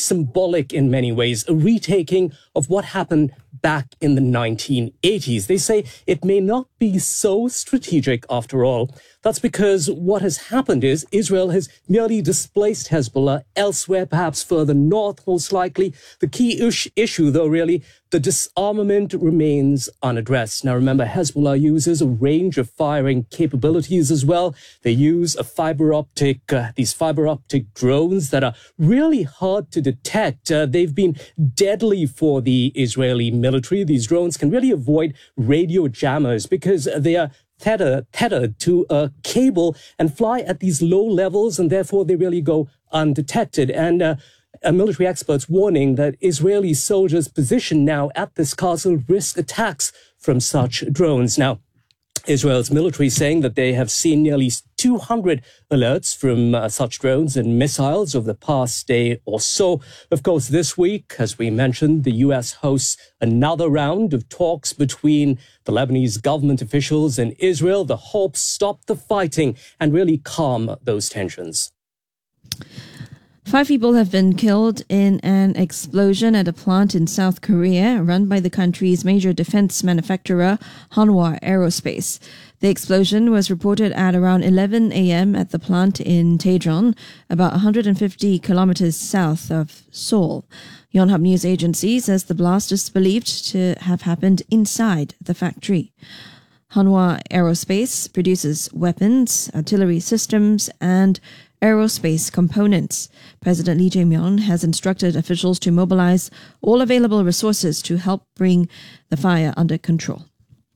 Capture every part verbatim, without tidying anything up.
symbolic in many ways, a retaking of what happened back in the nineteen eighties. They say it may not be so strategic after all. That's because what has happened is Israel has merely displaced Hezbollah elsewhere, perhaps further north, most likely. The key ish- issue, though, really, the disarmament remains unaddressed. Now, remember, Hezbollah uses a range of firing capabilities as well. They use a fiber optic, uh, these fiber optic drones that are really hard to detect. Uh, they've been deadly for the Israeli military. These drones can really avoid radio jammers because they are Tethered, tethered to a cable and fly at these low levels, and therefore they really go undetected. And uh, a military expert's warning that Israeli soldiers positioned now at this castle risk attacks from such drones. Now, Israel's military saying that they have seen nearly two hundred alerts from uh, such drones and missiles over the past day or so. Of course, this week, as we mentioned, the U S hosts another round of talks between the Lebanese government officials and Israel. The hope stop the fighting and really calm those tensions. Five people have been killed in an explosion at a plant in South Korea run by the country's major defense manufacturer, Hanwha Aerospace. The explosion was reported at around eleven a.m. at the plant in Daejeon, about one hundred fifty kilometers south of Seoul. Yonhap News Agency says the blast is believed to have happened inside the factory. Hanwha Aerospace produces weapons, artillery systems, and aerospace components. President Lee Jae-myung has instructed officials to mobilize all available resources to help bring the fire under control.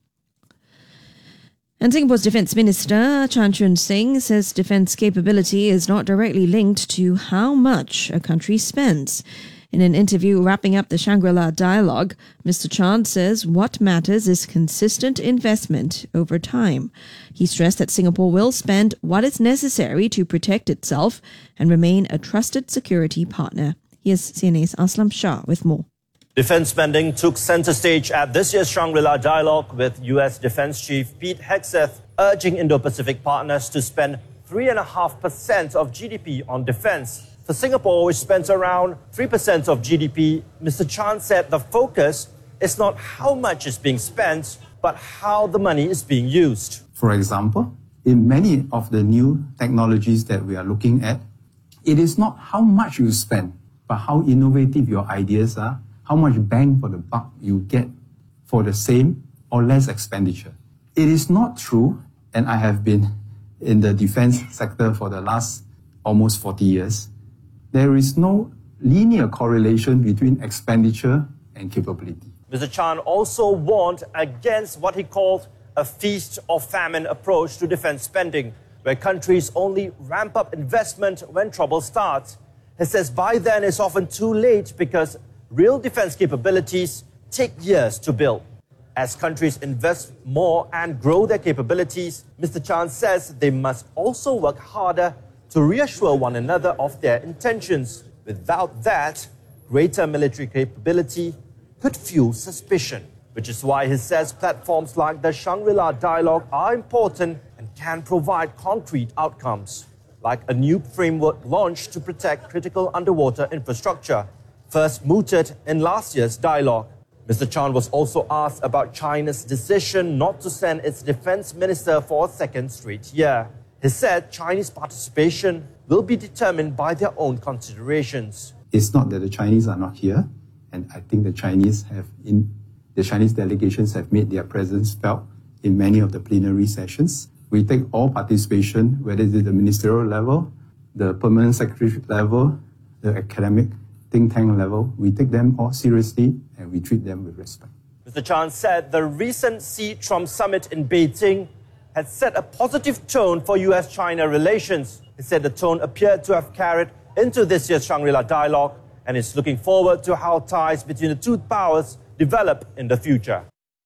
And Singapore's Defence Minister, Chan Chun Sing, says defence capability is not directly linked to how much a country spends. In an interview wrapping up the Shangri-La dialogue, Mister Chan says what matters is consistent investment over time. He stressed that Singapore will spend what is necessary to protect itself and remain a trusted security partner. Here's C N A's Aslam Shah with more. Defense spending took center stage at this year's Shangri-La dialogue with U S Defense Chief Pete Hegseth urging Indo-Pacific partners to spend three point five percent of G D P on defense. For Singapore, which spends around three percent of G D P, Mister Chan said the focus is not how much is being spent, but how the money is being used. For example, in many of the new technologies that we are looking at, it is not how much you spend, but how innovative your ideas are, how much bang for the buck you get for the same or less expenditure. It is not true, and I have been in the defense sector for the last almost forty years, there is no linear correlation between expenditure and capability. Mister Chan also warned against what he called a feast or famine approach to defense spending, where countries only ramp up investment when trouble starts. He says by then it's often too late because real defense capabilities take years to build. As countries invest more and grow their capabilities, Mister Chan says they must also work harder to reassure one another of their intentions. Without that, greater military capability could fuel suspicion, which is why he says platforms like the Shangri-La dialogue are important and can provide concrete outcomes, like a new framework launched to protect critical underwater infrastructure, first mooted in last year's dialogue. Mister Chan was also asked about China's decision not to send its defense minister for a second straight year. He said Chinese participation will be determined by their own considerations. It's not that the Chinese are not here, and I think the Chinese have in the Chinese delegations have made their presence felt in many of the plenary sessions. We take all participation, whether it's at the ministerial level, the permanent secretary level, the academic think tank level, we take them all seriously and we treat them with respect. Mister Chan said the recent Xi-Trump summit in Beijing had set a positive tone for U S China relations. He said the tone appeared to have carried into this year's Shangri-La dialogue and is looking forward to how ties between the two powers develop in the future.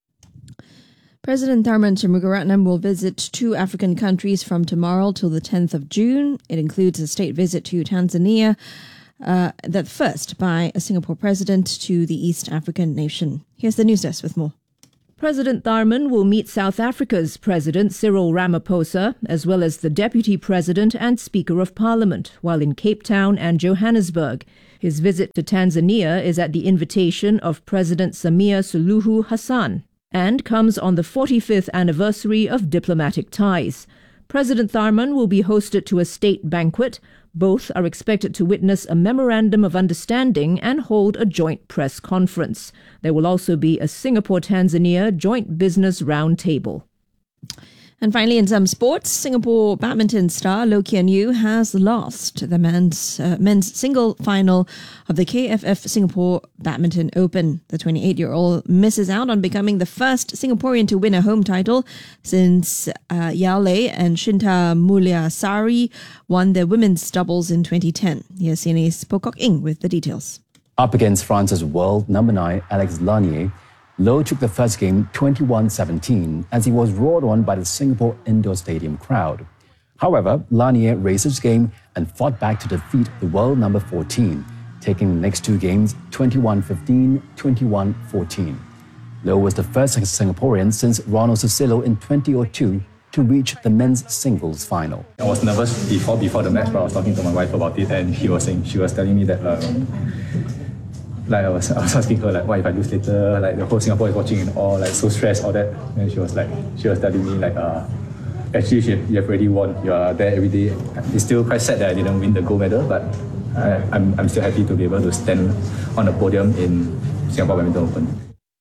President Tharman Shanmugaratnam will visit two African countries from tomorrow till the tenth of June. It includes a state visit to Tanzania, uh, the first by a Singapore president to the East African nation. Here's the news desk with more. President Tharman will meet South Africa's President Cyril Ramaphosa, as well as the Deputy President and Speaker of Parliament, while in Cape Town and Johannesburg. His visit to Tanzania is at the invitation of President Samia Suluhu Hassan and comes on the forty-fifth anniversary of diplomatic ties. President Tharman will be hosted to a state banquet. Both are expected to witness a memorandum of understanding and hold a joint press conference. There will also be a Singapore-Tanzania joint business roundtable. And finally, in some sports, Singapore badminton star Loh Kian Yew has lost the men's, uh, men's single final of the K F F Singapore Badminton Open. The twenty-eight-year-old misses out on becoming the first Singaporean to win a home title since uh, Yao Lei and Shinta Mulyasari won their women's doubles in twenty ten. Here's C N A's Po Kok Ing with the details. Up against France's world number nine, Alex Lanier, Loh took the first game twenty-one seventeen as he was roared on by the Singapore Indoor Stadium crowd. However, Lanier raised his game and fought back to defeat the world number fourteen, taking the next two games twenty-one fifteen, twenty-one fourteen. Loh was the first Singaporean since Ronald Susilo in twenty oh two to reach the men's singles final. I was nervous before before the match, but I was talking to my wife about it, and she was saying she was telling me that uh, like I was, I was asking her like, what if I lose later? Like the whole Singapore is watching and all, like so stressed, all that. And she was like, she was telling me like, uh, actually you have already won. You are there every day. It's still quite sad that I didn't win the gold medal, but I, I'm I'm still happy to be able to stand on the podium in Singapore Badminton Open.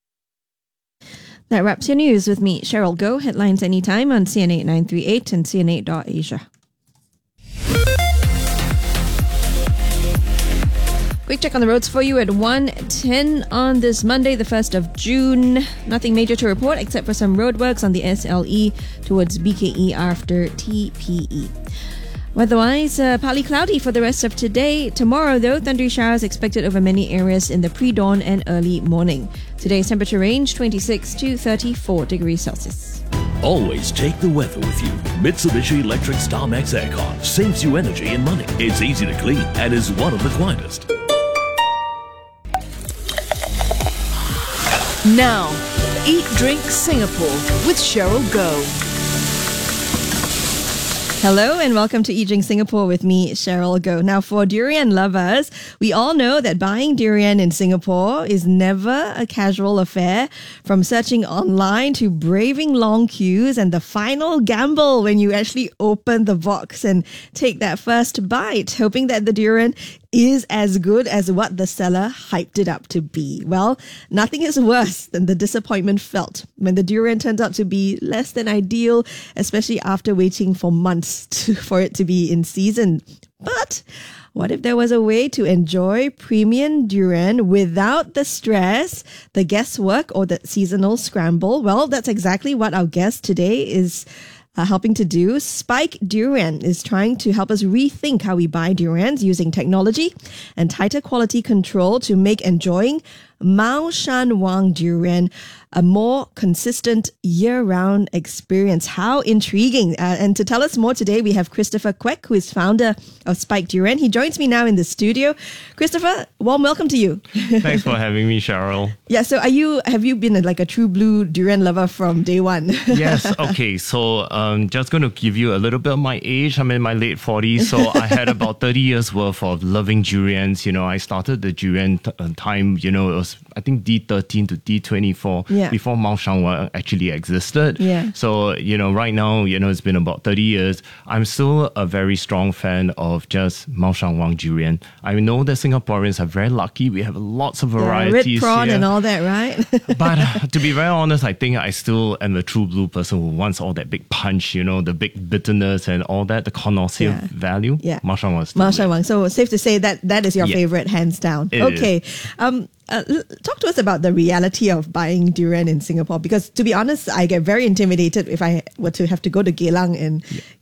That wraps your news with me, Cheryl Goh. Headlines anytime on C N eight nine three eight and C N eight dot asia. Quick check on the roads for you at one ten on this Monday, the first of June. Nothing major to report except for some roadworks on the S L E towards B K E after T P E. Weather-wise, uh, partly cloudy for the rest of today. Tomorrow, though, thundery showers expected over many areas in the pre-dawn and early morning. Today's temperature range twenty-six to thirty-four degrees Celsius. Always take the weather with you. Mitsubishi Electric StarMax Aircon saves you energy and money. It's easy to clean and is one of the quietest. Now, Eat Drink Singapore with Cheryl Goh. Hello and welcome to Eat Drink Singapore with me, Cheryl Goh. Now, for durian lovers, we all know that buying durian in Singapore is never a casual affair. From searching online to braving long queues and the final gamble when you actually open the box and take that first bite, hoping that the durian is as good as what the seller hyped it up to be. Well, nothing is worse than the disappointment felt when the durian turns out to be less than ideal, especially after waiting for months to, for it to be in season. But what if there was a way to enjoy premium durian without the stress, the guesswork, or the seasonal scramble? Well, that's exactly what our guest today is Uh, helping to do. Spike Durian is trying to help us rethink how we buy durians using technology and tighter quality control to make enjoying Mao Shan Wang durian a more consistent year-round experience. How intriguing. Uh, and to tell us more today, we have Christopher Kwek, who is founder of Spike Durian. He joins me now in the studio. Christopher, warm welcome to you. Thanks for having me, Cheryl. Yeah, so are you, have you been a, like a true blue durian lover from day one? Yes, okay. So um, just going to give you a little bit of my age. I'm in my late forties, so I had about thirty years worth of loving durians. You know, I started the durian t- uh, time, you know, it was, I think, D thirteen to D twenty-four. Yeah. Before Mao Shan Wang actually existed. Yeah. So, you know, right now, you know, it's been about thirty years. I'm still a very strong fan of just Mao Shan Wang durian. I know that Singaporeans are very lucky. We have lots of varieties yeah, red prawn here. and all that, right? But uh, to be very honest, I think I still am a true blue person who wants all that big punch, you know, the big bitterness and all that, the connoisseur Yeah. value. Yeah. Mao Shan Wang. Mao Shan Wang. So safe to say that that is your Yeah. favorite, hands down. It okay. Um, uh, l- talk to us about the reality of buying durian in Singapore, because to be honest, I get very intimidated if I were to have to go to Geylang and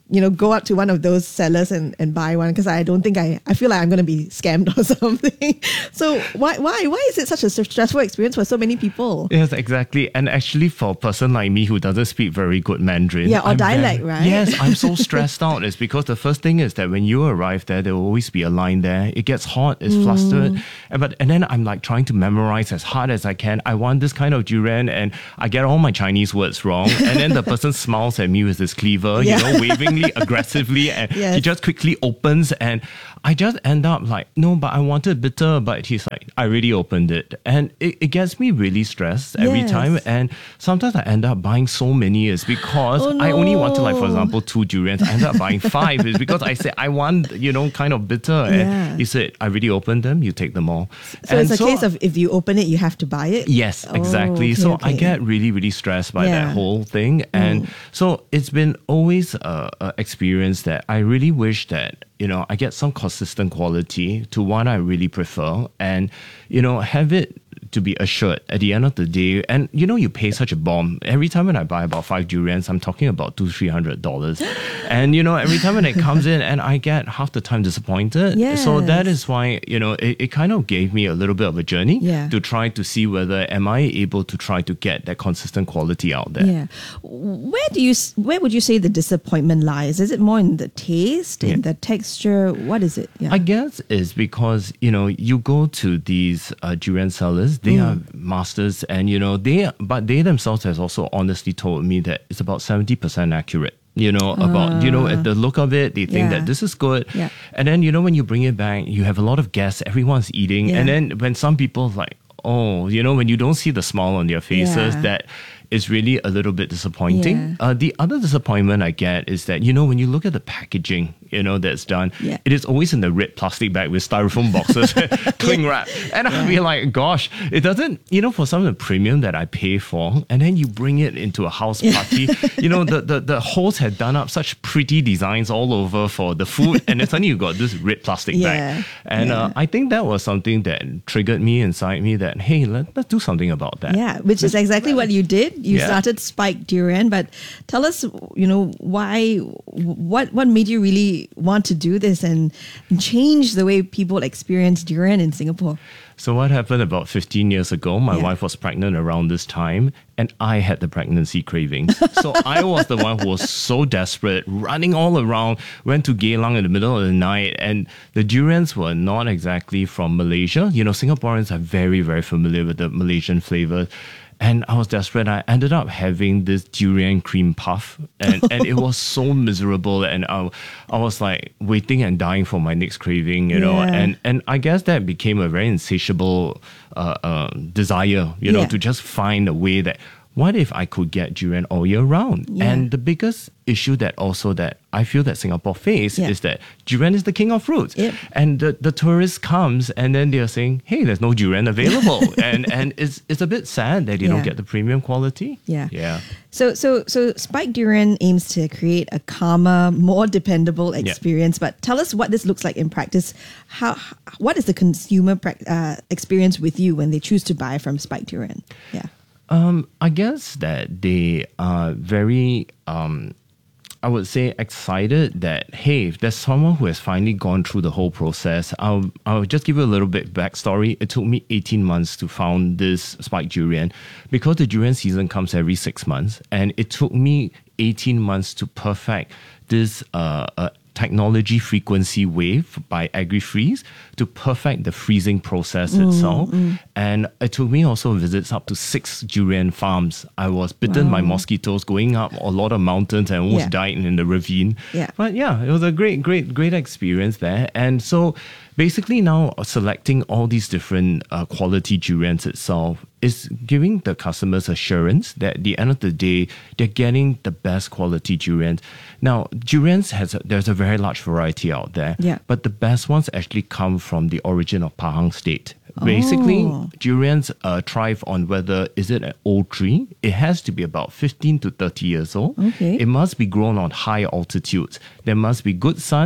you know, go out to one of those sellers and, and buy one because I don't think I, I feel like I'm going to be scammed or something. So why why why is it such a stressful experience for so many people? Yes, exactly. And actually, for a person like me who doesn't speak very good Mandarin, yeah, or I'm dialect, very, right? Yes, I'm so stressed out. It's because the first thing is that when you arrive there, there will always be a line there. It gets hot, it's mm. flustered, and but and then I'm like trying to memorize as hard as I can. I want this kind of durian, and I get all my Chinese words wrong. And then the person smiles at me with his cleaver, yeah. you know, wavingly, aggressively, and yes. he just quickly opens, and I just end up like, no, but I wanted bitter, but he's like, I already opened it, and it, it gets me really stressed every yes. time, and sometimes I end up buying so many is because oh, no. I only wanted, like, for example, two durians. I end up buying five is because I said I want, you know, kind of bitter, yeah. and he said, I already opened them, you take them all. So and it's a so, case of if you open it, you have to buy it? Yes, exactly. Oh, okay, so okay. I get really, really stressed by yeah. that whole thing, and mm. so it's been always a, a experience that I really wish that, you know, I get some consistent quality to what I really prefer, and, you know, have it to be assured at the end of the day. And, you know, you pay such a bomb. Every time when I buy about five durians, I'm talking about two, three hundred dollars. And, you know, every time when it comes in, and I get half the time disappointed. Yes. So that is why, you know, it, it kind of gave me a little bit of a journey yeah. to try to see whether am I able to try to get that consistent quality out there. Yeah. Where do you, where would you say the disappointment lies? Is it more in the taste, in yeah. the texture? What is it? Yeah. I guess it's because, you know, you go to these uh, durian sellers, they mm. are masters, and, you know, they, but they themselves has also honestly told me that it's about seventy percent accurate. You know, uh, about, you know, at the look of it, they think yeah. that this is good. Yeah. And then, you know, when you bring it back, you have a lot of guests, everyone's eating. Yeah. And then when some people like, oh, you know, when you don't see the smile on their faces, Yeah. that is really a little bit disappointing. Yeah. Uh, the other disappointment I get is that, you know, when you look at the packaging, you know, that's done, Yeah. it is always in the red plastic bag with styrofoam boxes, cling wrap. And I'll be like, gosh, it doesn't, you know, for some of the premium that I pay for, and then you bring it into a house party, you know, the, the, the host had done up such pretty designs all over for the food, and then suddenly you got this red plastic Yeah. bag. And Yeah. uh, I think that was something that triggered me inside me that, hey, let, let's do something about that. Yeah, which is exactly what you did. You Yeah. started Spike Durian, but tell us, you know, why, what what made you really want to do this and change the way people experience durian in Singapore? So what happened about fifteen years ago, my Yeah. wife was pregnant around this time, and I had the pregnancy cravings. So I was the one who was so desperate, running all around, went to Geylang in the middle of the night, and the durians were not exactly from Malaysia. You know, Singaporeans are very, very familiar with the Malaysian flavor. And I was desperate. I ended up having this durian cream puff, and, and it was so miserable. And I, I was like waiting and dying for my next craving, you know. Yeah. And and I guess that became a very insatiable uh, uh, desire, you know, Yeah. to just find a way that, what if I could get durian all year round? Yeah. And the biggest issue that also that I feel that Singapore face Yeah. is that durian is the king of fruits. Yep. And the, the tourist comes and then they're saying, hey, there's no durian available. and and it's it's a bit sad that you Yeah. don't get the premium quality. Yeah. Yeah. So, so, so Spike Durian aims to create a calmer, more dependable experience. But tell us what this looks like in practice. How, what is the consumer prac- uh, experience with you when they choose to buy from Spike Durian? Yeah. Um, I guess that they are very, um, I would say, excited that, hey, if there's someone who has finally gone through the whole process. I'll, I'll just give you a little bit backstory. It took me eighteen months to found this Spike Durian because the durian season comes every six months. And it took me eighteen months to perfect this uh, uh technology frequency wave by AgriFreeze to perfect the freezing process Mm, itself. mm. And it took me also visits up to six durian farms. I was bitten Wow. by mosquitoes going up a lot of mountains and almost Yeah. died in the ravine. Yeah. But yeah, it was a great, great, great experience there. And so basically now selecting all these different uh, quality durians itself is giving the customers assurance that at the end of the day, they're getting the best quality durians. Now, durians, has a, there's a very large variety out there, Yeah. but the best ones actually come from the origin of Pahang State. Basically, Oh. durians uh, thrive on whether is it an old tree. It has to be about fifteen to thirty years old. Okay. It must be grown on high altitudes. There must be good sun,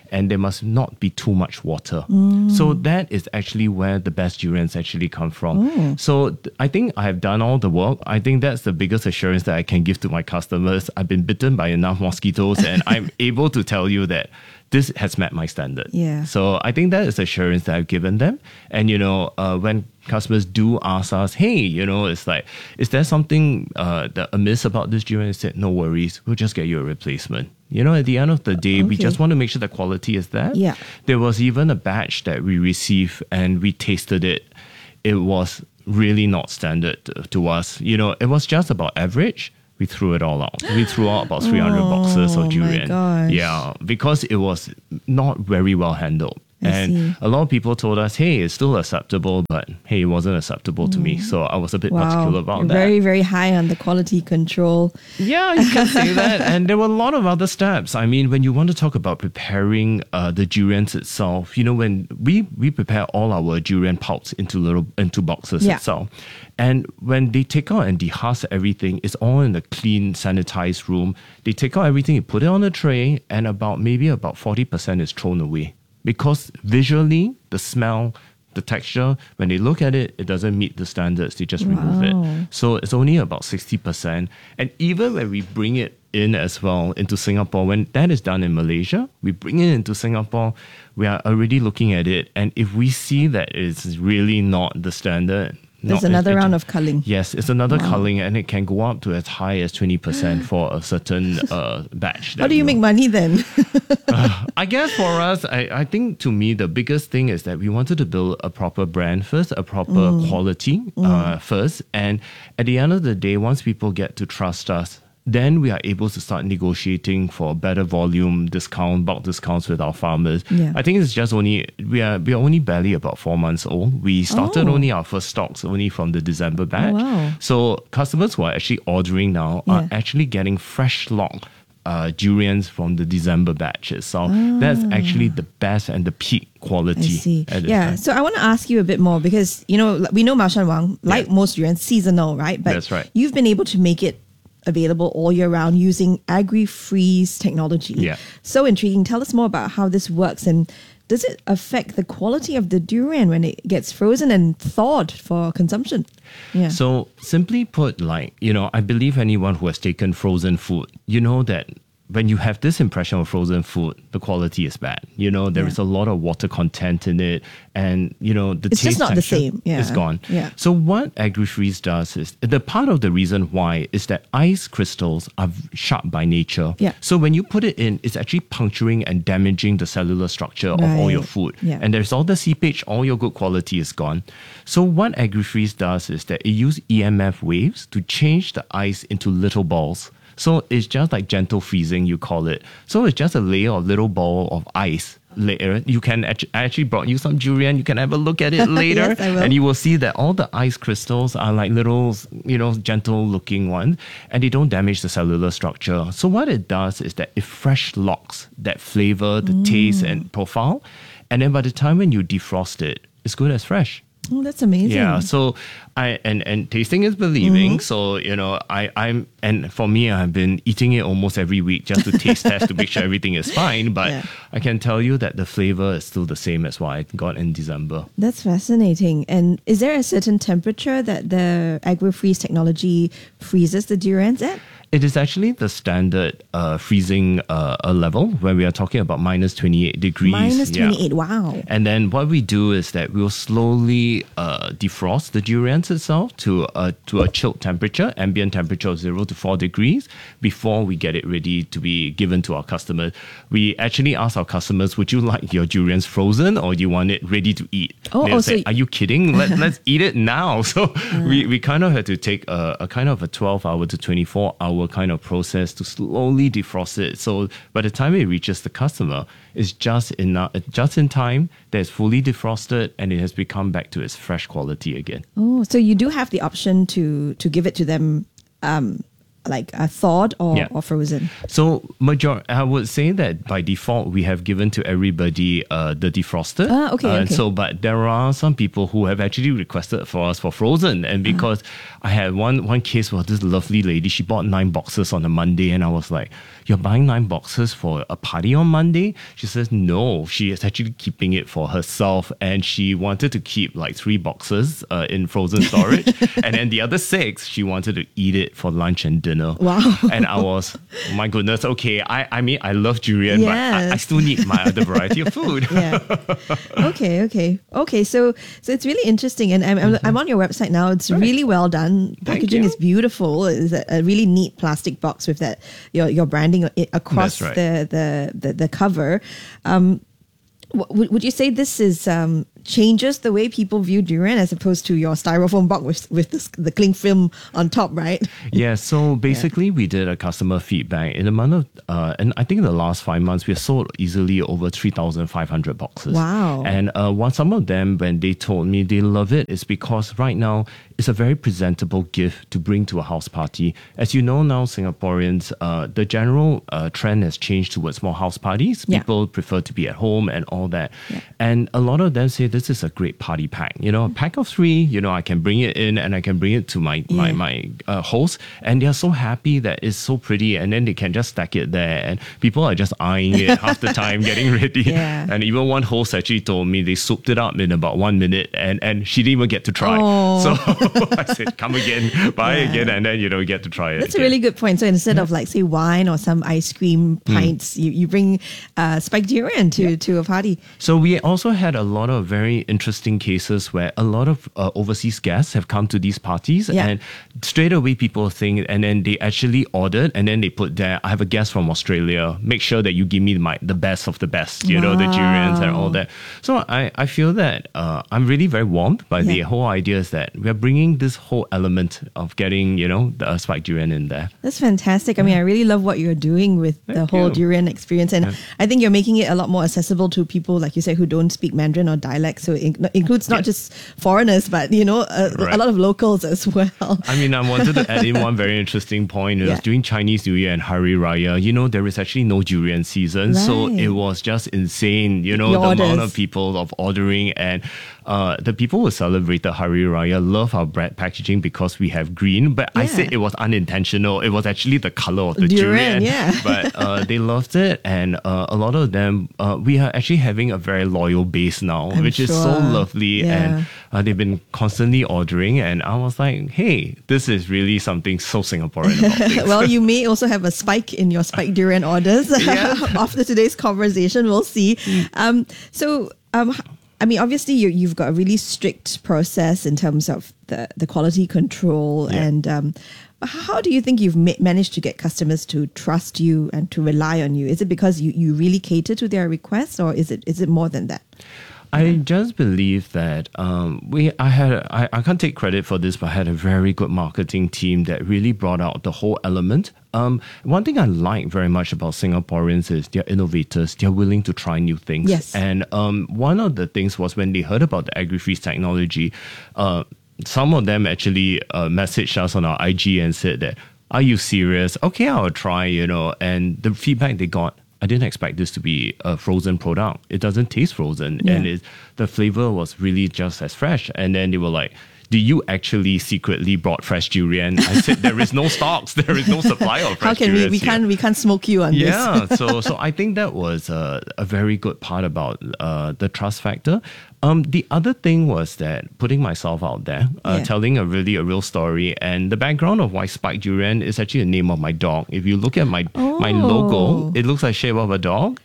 and there must not be too much water. Mm. So that is actually where the best durians actually come from. Oh. So th- I think I have done all the work. I think that's the biggest assurance that I can give to my customers. I've been bitten by enough mosquitoes, and I'm able to tell you that this has met my standard. Yeah. So I think that is assurance that I've given them. And, you know, uh, when customers do ask us, hey, you know, it's like, is there something uh, that amiss about this durian? I said, no worries, we'll just get you a replacement. You know, at the end of the day, we Okay. just want to make sure the quality is there. Yeah. There was even a batch that we received and we tasted it. It was really not standard to, to us. You know, it was just about average. We threw it all out. We threw out about three hundred boxes Oh, of my durian. gosh. Yeah, because it was not very well handled. I and see. a lot of people told us, hey, it's still acceptable, but hey, it wasn't acceptable to me. So I was a bit particular about You're that. very, very high on the quality control. Yeah, you can say that. And there were a lot of other steps. I mean, when you want to talk about preparing uh, the durians itself, you know, when we, we prepare all our durian pulps into little into boxes Yeah. itself. And when they take out and dehusk everything, it's all in a clean, sanitized room. They take out everything, you put it on a tray, and about maybe about forty percent is thrown away. Because visually, the smell, the texture, when they look at it, it doesn't meet the standards. They just remove Wow. it. So it's only about sixty percent. And even when we bring it in as well into Singapore, when that is done in Malaysia, we bring it into Singapore, we are already looking at it. And if we see that it's really not the standard, There's not- another it- round of culling. Yes, it's another Wow. culling, and it can go up to as high as twenty percent for a certain uh, batch. How that do you we make money then? I guess for us, I, I think to me, the biggest thing is that we wanted to build a proper brand first, a proper Mm. quality uh, first. And at the end of the day, once people get to trust us, then we are able to start negotiating for better volume discount, bulk discounts with our farmers. Yeah. I think it's just only, we are we are only barely about four months old. We started Oh. only our first stocks only from the December batch. wow. So customers who are actually ordering now are Yeah. actually getting fresh lock uh, durians from the December batches. So that's actually the best and the peak I quality. see. at this Yeah. time. So I want to ask you a bit more because, you know, we know Mao Shan Wang, like Yeah. most durians, seasonal, right? But That's right. you've been able to make it available all year round using agri-freeze technology. Yeah. So intriguing. Tell us more about how this works and does it affect the quality of the durian when it gets frozen and thawed for consumption? Yeah. So simply put, like, you know, I believe anyone who has taken frozen food, you know that when you have this impression of frozen food, the quality is bad. You know, there Yeah. is a lot of water content in it, and you know the It's taste just not the texture same, yeah. is gone. Yeah. So what AgriFreeze does is the part of the reason why is that ice crystals are sharp by nature. Yeah. So when you put it in, it's actually puncturing and damaging the cellular structure of all your Right. food. Yeah. And there's all the seepage, all your good quality is gone. So what AgriFreeze does is that it uses E M F waves to change the ice into little balls. So it's just like gentle freezing, you call it. So it's just a layer of little ball of ice layer. You can actu- I actually brought you some durian. You can have a look at it later, Yes, I will. and you will see that all the ice crystals are like little, you know, gentle looking ones, and they don't damage the cellular structure. So what it does is that it fresh locks that flavor, the taste, and profile, and then by the time when you defrost it, it's good as fresh. Oh, that's amazing. Yeah, so I and and tasting is believing. So you know, I I'm and for me, I've been eating it almost every week just to taste test to make sure everything is fine. But Yeah. I can tell you that the flavor is still the same as what I got in December. That's fascinating. And is there a certain temperature that the AgriFreeze technology freezes the durians at? It is actually the standard uh, freezing uh, uh, level when we are talking about minus twenty-eight degrees. Minus Yeah. twenty-eight. Wow. And then what we do is that we'll slowly uh, defrost the durians itself to a, to a chilled temperature, ambient temperature of zero to four degrees, before we get it ready to be given to our customers. We actually ask our customers, would you like your durians frozen or do you want it ready to eat? Oh, They'll oh, say, so- are you kidding? Let, let's eat it now. So we, we kind of had to take a, a kind of a twelve hour to twenty-four hour kind of process to slowly defrost it. So by the time it reaches the customer, it's just enough, just in time that it's fully defrosted and it has become back to its fresh quality again. Oh, so you do have the option to to give it to them um, like uh, thawed or, Yeah. or frozen? So, major, I would say that by default, we have given to everybody uh, the defrosted. Ah, okay, Uh, okay. So, but there are some people who have actually requested for us for frozen. And because I had one one case where this lovely lady, she bought nine boxes on a Monday. And I was like, you're buying nine boxes for a party on Monday? She says, no, she is actually keeping it for herself. And she wanted to keep like three boxes uh, in frozen storage. And then the other six, she wanted to eat it for lunch and dinner. Wow. And I was, oh my goodness, okay, I, I mean, I love durian, but I, I Yes. still need my other variety of food. Yeah. Okay. Okay. Okay. So, so it's really interesting, and I'm, I'm, I'm on your website now. It's really well done. Packaging you. is beautiful. It's a, a really neat plastic box with that your your branding i- across That's right. the, the the the cover. Um, w- would would you say this is um, changes the way people view durian as opposed to your styrofoam box with with this, the cling film on top, right? Yeah, so basically we did a customer feedback in a month of, uh, and I think in the last five months we have sold easily over three thousand five hundred boxes. Wow. And uh, one, some of them, when they told me they love it, is because right now it's a very presentable gift to bring to a house party. As you know now, Singaporeans, uh, the general uh, trend has changed towards more house parties. Yeah. People prefer to be at home and all that. And a lot of them say this is a great party pack. You know, a pack of three, you know, I can bring it in and I can bring it to my, my, Yeah. my uh, host. And they're so happy that it's so pretty. And then they can just stack it there. And people are just eyeing it half the time, getting ready. Yeah. And even one host actually told me they souped it up in about one minute and, and she didn't even get to try. Oh. So I said, come again, buy Yeah. again, and then, you know, you get to try it. That's a again. really good point. So instead of like say wine or some ice cream pints, you, you bring uh, spiked durian to, to a party. So we also had a lot of very interesting cases where a lot of uh, overseas guests have come to these parties Yeah. and straight away people think, and then they actually ordered and then they put there, I have a guest from Australia, make sure that you give me my the best of the best, you know, the durians and all that. So I, I feel that uh, I'm really very warmed by the Yeah. whole idea is that we're bringing this whole element of getting, you know, the uh, spiked durian in there. That's fantastic. I mean, I really love what you're doing with the Thank whole you. durian experience. And I think you're making it a lot more accessible to people, like you said, who don't speak Mandarin or dialect. So it in- includes not just foreigners, but, you know, a, Right. a lot of locals as well. I mean, I wanted to add in one very interesting point. It was Yeah. during Chinese New Year and Hari Raya, you know, there is actually no durian season. So Right. it was just insane, you know, Your the amount orders. of people of ordering. And uh, the people who celebrated Hari Raya love our bread packaging because we have green. But I Yeah. said it was unintentional. It was actually the color of the Durian, durian. yeah. But uh, they loved it. And uh, a lot of them, uh, we are actually having a very loyal base now, I'm which is so sure. lovely. Yeah. And uh, they've been constantly ordering. And I was like, hey, this is really something so Singaporean about things. Well, you may also have a spike in your spiked durian orders. Yeah. After today's conversation, we'll see. Um, so, um, I mean, obviously, you, you've got a really strict process in terms of the, the quality control. Yeah. And um, how do you think you've ma- managed to get customers to trust you and to rely on you? Is it because you, you really cater to their requests, or is it is it more than that? I just believe that um, we. I had. I, I can't take credit for this, but I had a very good marketing team that really brought out the whole element. Um, one thing I like very much about Singaporeans is they're innovators. They're willing to try new things. Yes. And um, one of the things was when they heard about the agri-freeze technology, uh, some of them actually uh, messaged us on our I G and said that, "Are you serious? Okay, I'll try." You know, and the feedback they got, I didn't expect this to be a frozen product. It doesn't taste frozen. Yeah. And it, the flavor was really just as fresh. And then they were like, do you actually secretly brought fresh durian? I said, there is no stocks. There is no supply of fresh How can we? durians We here." can't. We can't smoke you on this. Yeah, so so I think that was uh, a very good part about uh, the trust factor. Um, the other thing was that putting myself out there, uh, Yeah. telling a really a real story, and the background of why spiked durian is actually the name of my dog. If you look at my my logo, it looks like shape of a dog.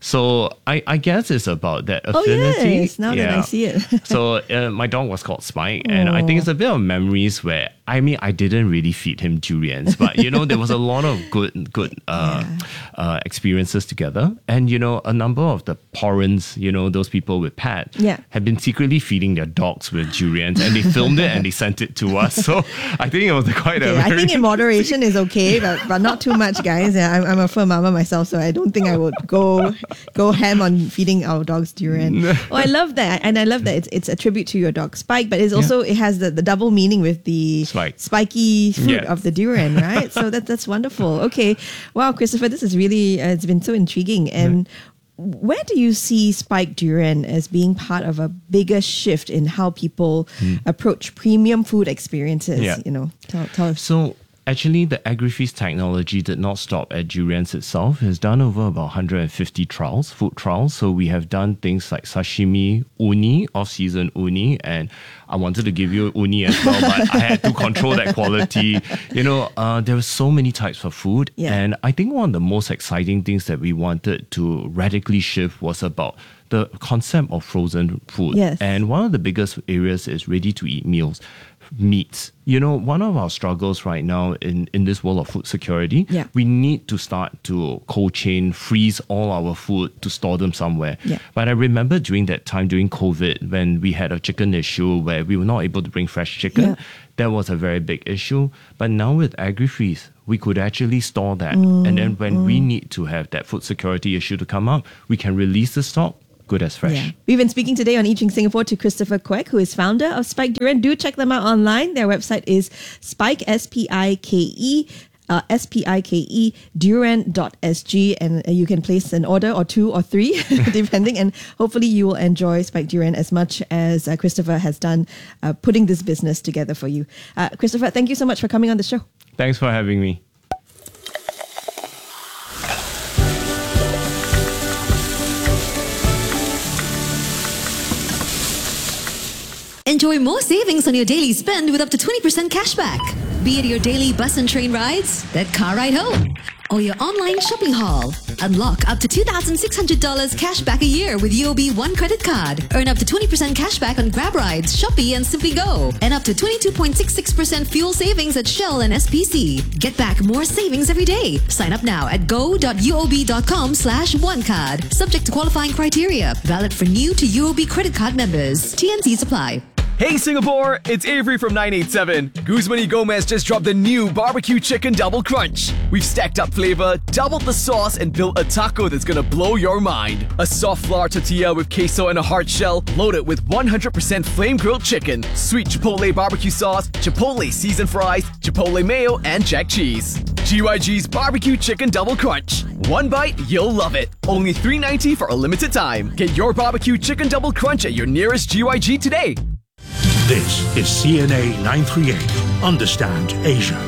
So I, I guess it's about that Oh affinity. yes, now that I see it. So uh, my dog was called Spike, and I think it's a bit of memories where I mean I didn't really feed him durians, but you know there was a lot of good good uh, uh, experiences together, and you know a number of the parents, you know those people with pets, Yeah. had been secretly feeding their dogs with durians, and they filmed it and they sent it to us. So I think it was quite a Okay, I very think in moderation is okay, but, but not too much, guys. Yeah, I'm, I'm a fur mama myself, so I don't think I would go go ham on feeding our dogs durian. Oh, I love that, and I love that it's it's a tribute to your dog Spike, but it's also it has the, the double meaning with the right. spiky fruit Yeah. of the durian, right? So that that's wonderful. Okay, wow, Christopher, this is really uh, it's been so intriguing. And where do you see spiked durian as being part of a bigger shift in how people approach premium food experiences? Yeah. You know, tell, tell us. So actually, the AgriFeast technology did not stop at durians itself. It's done over about one hundred fifty trials, food trials. So we have done things like sashimi, uni, off-season uni, and I wanted to give you uni as well, but I had to control that quality. You know, uh, there were so many types of food, Yeah. and I think one of the most exciting things that we wanted to radically shift was about the concept of frozen food. Yes. And one of the biggest areas is ready-to-eat meals. Meats. You know, one of our struggles right now in, in this world of food security, Yeah. we need to start to cold chain, freeze all our food to store them somewhere. Yeah. But I remember during that time, during COVID, when we had a chicken issue where we were not able to bring fresh chicken, Yeah. that was a very big issue. But now with AgriFreeze, we could actually store that. And then when we need to have that food security issue to come up, we can release the stock, good as fresh. Yeah. We've been speaking today on Eating Singapore to Christopher Quek, who is founder of Spike Durian. Do check them out online. Their website is Spike, S P I K E, uh, S P I K E, durian dot S G, and uh, you can place an order or two or three, depending, and hopefully you will enjoy Spike Durian as much as uh, Christopher has done uh, putting this business together for you. Uh, Christopher, thank you so much for coming on the show. Thanks for having me. Enjoy more savings on your daily spend with up to twenty percent cashback. Be it your daily bus and train rides, that car ride home, or your online shopping haul. Unlock up to two thousand six hundred dollars cash back a year with U O B One credit card. Earn up to twenty percent cash back on Grab rides, Shopee and Simply Go. And up to twenty-two point six six percent fuel savings at Shell and S P C. Get back more savings every day. Sign up now at go.uob.com slash one card. Subject to qualifying criteria. Valid for new to U O B credit card members. T N Cs apply. Hey Singapore, it's Avery from nine eight seven. Guzman y Gomez just dropped the new barbecue chicken double crunch. We've stacked up flavor, doubled the sauce, and built a taco that's gonna blow your mind. A soft flour tortilla with queso and a hard shell, loaded with one hundred percent flame grilled chicken, sweet chipotle barbecue sauce, chipotle seasoned fries, chipotle mayo, and jack cheese. G Y G's barbecue chicken double crunch. One bite, you'll love it. Only three ninety for a limited time. Get your barbecue chicken double crunch at your nearest G Y G today. This is C N A nine thirty-eight. Understand Asia.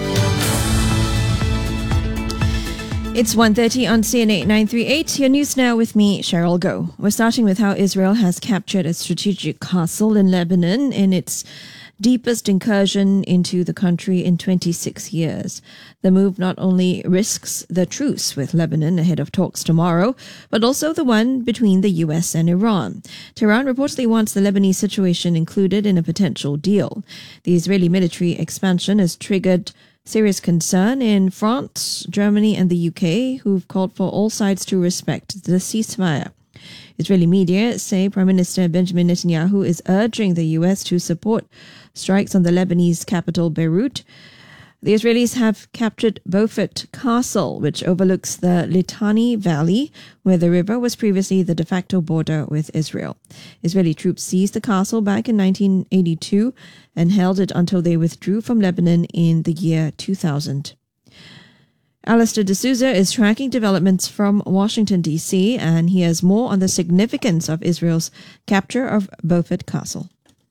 It's one thirty on C N A nine thirty-eight. Your news now with me, Cheryl Goh. We're starting with how Israel has captured a strategic castle in Lebanon in its deepest incursion into the country in twenty-six years. The move not only risks the truce with Lebanon ahead of talks tomorrow, but also the one between the U S and Iran. Tehran reportedly wants the Lebanese situation included in a potential deal. The Israeli military expansion has triggered serious concern in France, Germany, and the U K, who've called for all sides to respect the ceasefire. Israeli media say Prime Minister Benjamin Netanyahu is urging the U S to support strikes on the Lebanese capital, Beirut. The Israelis have captured Beaufort Castle, which overlooks the Litani Valley, where the river was previously the de facto border with Israel. Israeli troops seized the castle back in nineteen eighty-two and held it until they withdrew from Lebanon in the year two thousand. Alistair D'Souza is tracking developments from Washington, D C, and he has more on the significance of Israel's capture of Beaufort Castle.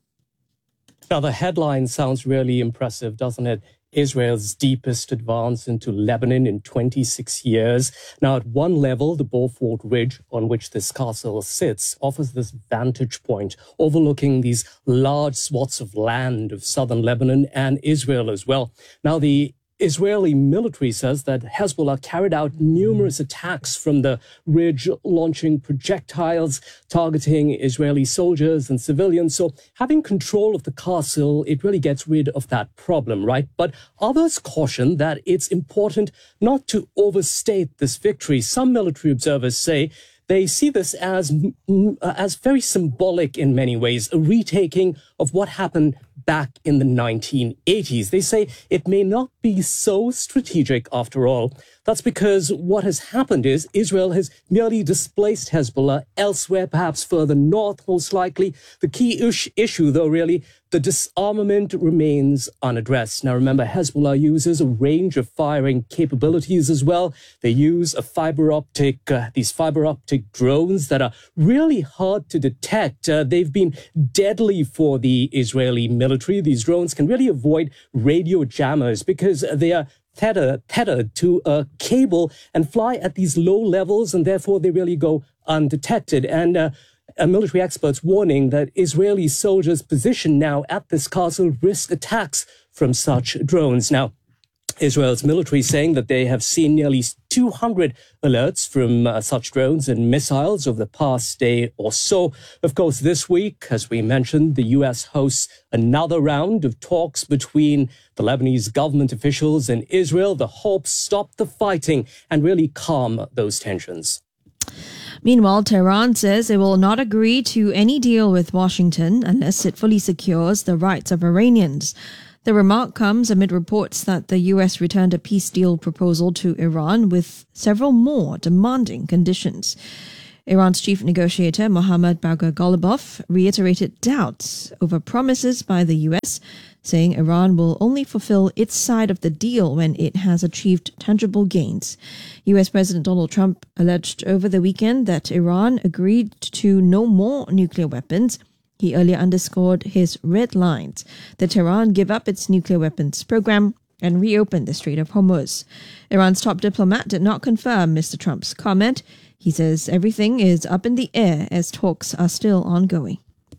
Now, the headline sounds really impressive, doesn't it? Israel's deepest advance into Lebanon in twenty-six years. Now, at one level, the Beaufort Ridge on which this castle sits offers this vantage point overlooking these large swaths of land of southern Lebanon and Israel as well. Now, the Israeli military says that Hezbollah carried out numerous attacks from the ridge, launching projectiles targeting Israeli soldiers and civilians. So having control of the castle, it really gets rid of that problem, right? But others caution that it's important not to overstate this victory. Some military observers say they see this as, as very symbolic in many ways, a retaking of what happened back in the nineteen eighties. They say it may not be so strategic after all. That's because what has happened is Israel has merely displaced Hezbollah elsewhere, perhaps further north, most likely. The key ish- issue, though, really, the disarmament remains unaddressed. Now, remember, Hezbollah uses a range of firing capabilities as well. They use a fiber optic, uh, these fiber optic drones that are really hard to detect. Uh, they've been deadly for the Israeli military. These drones can really avoid radio jammers because they are Tethered, tethered to a cable and fly at these low levels, and therefore they really go undetected. And uh, a military expert's warning that Israeli soldiers positioned now at this castle risk attacks from such drones. Now, Israel's military saying that they have seen nearly two hundred alerts from uh, such drones and missiles over the past day or so. Of course, this week, as we mentioned, the U S hosts another round of talks between the Lebanese government officials and Israel. The hope stop the fighting and really calm those tensions. Meanwhile, Tehran says it will not agree to any deal with Washington unless it fully secures the rights of Iranians. The remark comes amid reports that the U S returned a peace deal proposal to Iran with several more demanding conditions. Iran's chief negotiator, Mohammad Bagher Ghalibaf, reiterated doubts over promises by the U S, saying Iran will only fulfill its side of the deal when it has achieved tangible gains. U S President Donald Trump alleged over the weekend that Iran agreed to no more nuclear weapons. He earlier underscored his red lines that Tehran give up its nuclear weapons program and reopen the Strait of Hormuz. Iran's top diplomat did not confirm Mister Trump's comment. He says everything is up in the air as talks are still ongoing.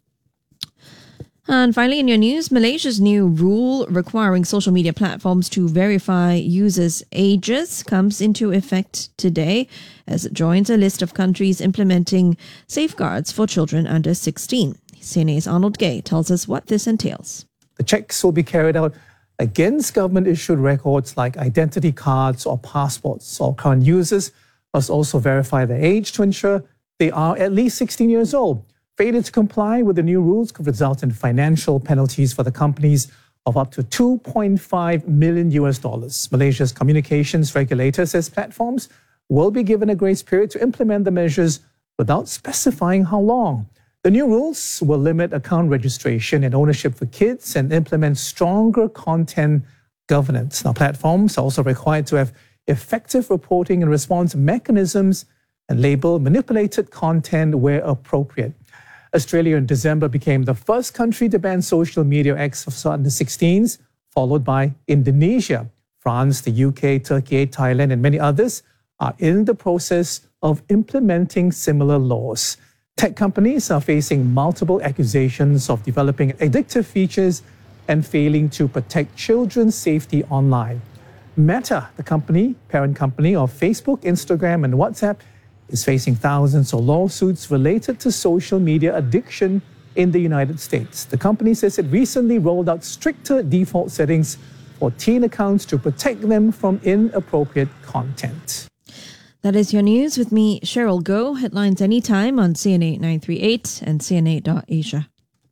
And finally, in your news, Malaysia's new rule requiring social media platforms to verify users' ages comes into effect today as it joins a list of countries implementing safeguards for children under sixteen. C N A's Arnold Gay tells us what this entails. The checks will be carried out against government-issued records like identity cards or passports. All current users must also verify their age to ensure they are at least sixteen years old. Failure to comply with the new rules could result in financial penalties for the companies of up to two point five million U S dollars. Malaysia's communications regulator says platforms will be given a grace period to implement the measures without specifying how long. The new rules will limit account registration and ownership for kids and implement stronger content governance. Now, platforms are also required to have effective reporting and response mechanisms and label manipulated content where appropriate. Australia in December became the first country to ban social media acts of under sixteens, followed by Indonesia. France, the U K, Turkey, Thailand, and many others are in the process of implementing similar laws. Tech companies are facing multiple accusations of developing addictive features and failing to protect children's safety online. Meta, the company, parent company of Facebook, Instagram, and WhatsApp, is facing thousands of lawsuits related to social media addiction in the United States. The company says it recently rolled out stricter default settings for teen accounts to protect them from inappropriate content. That is your news with me, Cheryl Goh. Headlines anytime on C N A nine three eight and C N A dot Asia.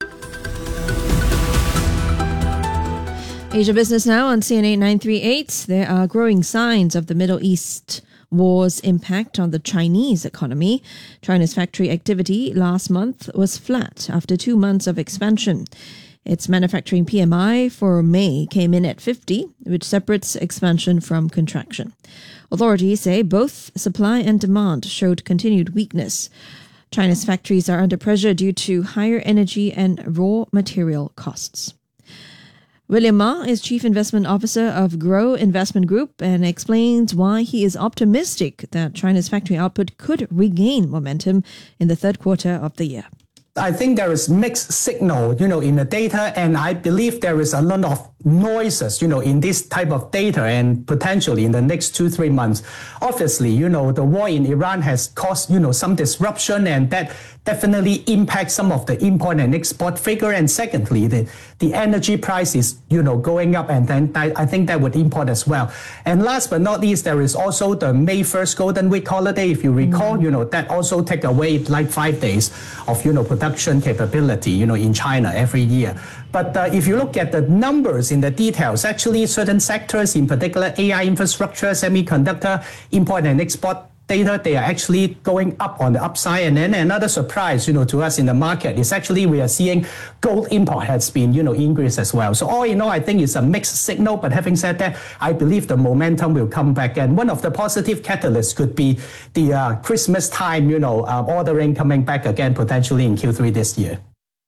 Asia Business Now on C N A nine three eight. There are growing signs of the Middle East war's impact on the Chinese economy. China's factory activity last month was flat after two months of expansion. Its manufacturing P M I for May came in at fifty, which separates expansion from contraction. Authorities say both supply and demand showed continued weakness. China's factories are under pressure due to higher energy and raw material costs. William Ma is Chief Investment Officer of Grow Investment Group and explains why he is optimistic that China's factory output could regain momentum in the third quarter of the year. I think there is mixed signal, you know, in the data, and I believe there is a lot of noises, you know, in this type of data, and potentially in the next two, three months. Obviously, you know, the war in Iran has caused, you know, some disruption, and that definitely impacts some of the import and export figure. And secondly, the, the energy price is, you know, going up, and then I, I think that would import as well. And last but not least, there is also the May first Golden Week holiday. If you recall, mm-hmm. you know, that also take away like five days of, you know, production capability, you know, in China every year. But uh, if you look at the numbers in the details, actually certain sectors, in particular A I infrastructure, semiconductor, import and export data, they are actually going up on the upside. And then another surprise, you know, to us in the market is actually we are seeing gold import has been, you know, increased as well. So all in all, I think it's a mixed signal. But having said that, I believe the momentum will come back. And one of the positive catalysts could be the uh, Christmas time, you know, uh, ordering coming back again potentially in Q three this year.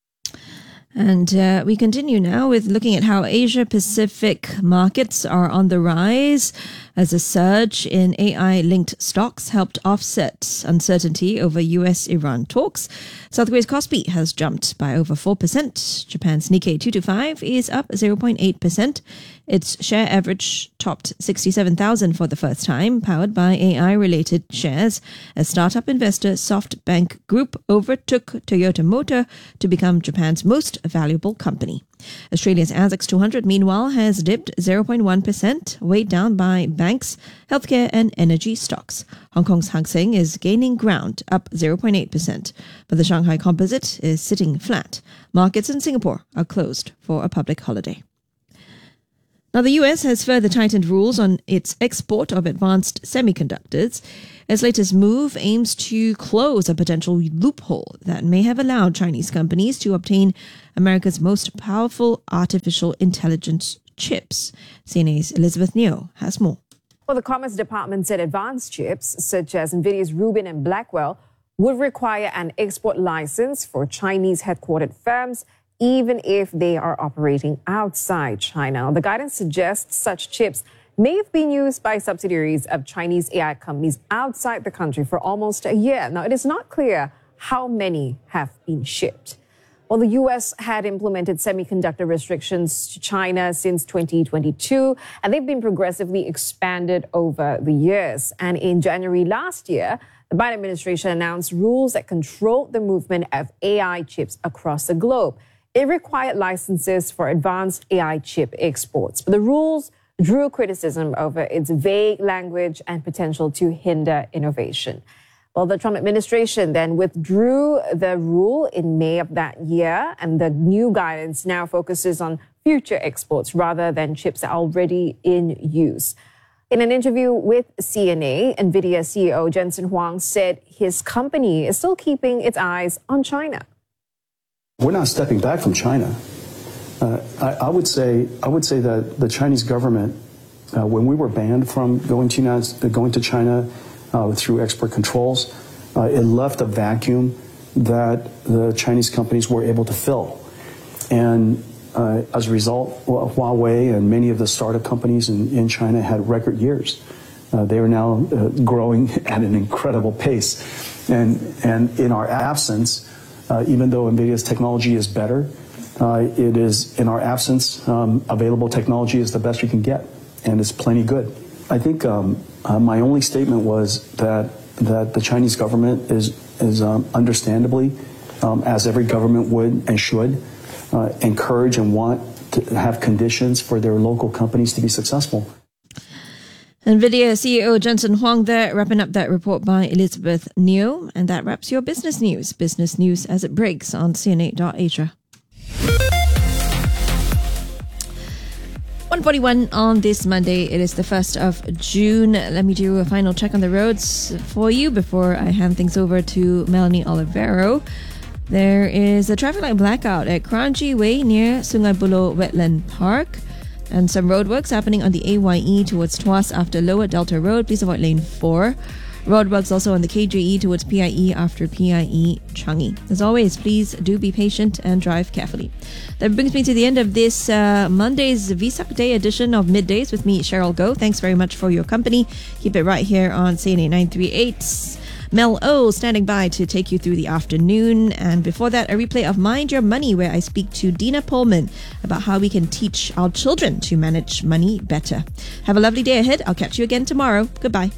And uh, we continue now with looking at how Asia Pacific markets are on the rise as a surge in A I-linked stocks helped offset uncertainty over U S Iran talks. South Korea's Kospi has jumped by over four percent. Japan's Nikkei two twenty-five is up zero point eight percent. Its share average topped sixty-seven thousand for the first time, powered by A I-related shares, as startup investor SoftBank Group overtook Toyota Motor to become Japan's most valuable company. Australia's A S X two hundred, meanwhile, has dipped zero point one percent, weighed down by banks, healthcare and energy stocks. Hong Kong's Hang Seng is gaining ground, up zero point eight percent, but the Shanghai Composite is sitting flat. Markets in Singapore are closed for a public holiday. Now, the U S has further tightened rules on its export of advanced semiconductors. Its latest move aims to close a potential loophole that may have allowed Chinese companies to obtain America's most powerful artificial intelligence chips. C N A's Elizabeth Neo has more. Well, the Commerce Department said advanced chips, such as NVIDIA's Rubin and Blackwell, would require an export license for Chinese headquartered firms, even if they are operating outside China. The guidance suggests such chips may have been used by subsidiaries of Chinese A I companies outside the country for almost a year. Now, it is not clear how many have been shipped. Well, the U S had implemented semiconductor restrictions to China since twenty twenty-two, and they've been progressively expanded over the years. And in January last year, the Biden administration announced rules that controlled the movement of A I chips across the globe. It required licenses for advanced A I chip exports, but the rules drew criticism over its vague language and potential to hinder innovation. Well, the Trump administration then withdrew the rule in May of that year, and the new guidance now focuses on future exports rather than chips that are already in use. In an interview with C N A, NVIDIA C E O Jensen Huang said his company is still keeping its eyes on China. We're not stepping back from China. Uh, I, I would say I would say that the Chinese government, uh, when we were banned from going to United, going to China uh, through export controls, uh, it left a vacuum that the Chinese companies were able to fill, and uh, as a result, Huawei and many of the startup companies in, in China had record years. Uh, they are now uh, growing at an incredible pace, and and in our absence. Uh, even though NVIDIA's technology is better, uh, it is, in our absence, um, available technology is the best you can get, and it's plenty good. I think um, uh, my only statement was that that the Chinese government is, is um, understandably, um, as every government would and should, uh, encourage and want to have conditions for their local companies to be successful. NVIDIA C E O Jensen Huang there, wrapping up that report by Elizabeth Neo. And that wraps your business news. Business news as it breaks on C N A dot Asia. one forty-one on this Monday. It is the first of June. Let me do a final check on the roads for you before I hand things over to Melanie Olivero. There is a traffic light blackout at Kranji Way near Sungai Buloh Wetland Park. And some roadworks happening on the A Y E towards Tuas after Lower Delta Road. Please avoid lane four. Roadworks also on the K J E towards P I E after P I E Changi. As always, please do be patient and drive carefully. That brings me to the end of this uh, Monday's Vesak Day edition of Middays with me, Cheryl Goh. Thanks very much for your company. Keep it right here on C N A nine thirty-eight. Mel O standing by to take you through the afternoon. And before that, a replay of Mind Your Money, where I speak to Dina Pullman about how we can teach our children to manage money better. Have a lovely day ahead. I'll catch you again tomorrow. Goodbye.